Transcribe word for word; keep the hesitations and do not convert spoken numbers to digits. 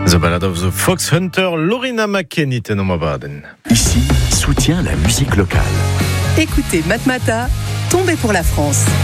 The Ballad of the Fox Hunter, Lorina McKenny, Tenomabaden. Ici, soutient la musique locale. Écoutez Matmata, tombez pour la France.